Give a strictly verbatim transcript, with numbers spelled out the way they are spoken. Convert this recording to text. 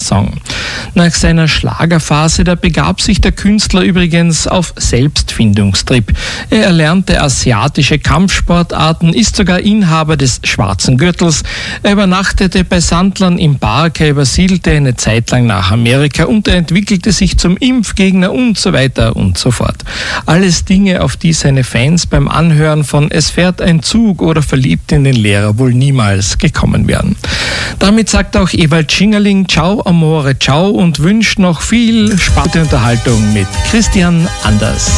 Song. Nach seiner Schlagerphase, da begab sich der Künstler übrigens auf Selbstfindungstrip. Er erlernte asiatische Kampfsportarten, ist sogar Inhaber des schwarzen Gürtels. Er übernachtete bei Sandlern im Park, er übersiedelte eine Zeit lang nach Amerika und er entwickelte sich zum Impfgegner und so weiter und so fort. Alles Dinge, auf die seine Fans beim Anhören von Es fährt ein Zug oder Verliebt in den Lehrer wohl niemals gekommen wären. Damit sagt auch Ewald Schingerling Ciao, Amore, ciao und wünscht noch viel spannende Unterhaltung mit Christian Anders.